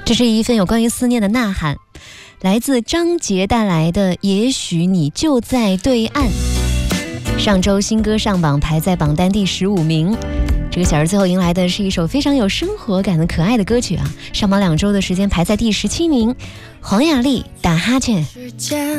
这是一份有关于思念的呐喊，来自张杰带来的也许你就在对岸。上周新歌上榜，排在榜单第15名。这个小儿最后迎来的是一首非常有生活感的可爱的歌曲啊，上榜2周的时间排在第17名。黄雅莉打哈欠。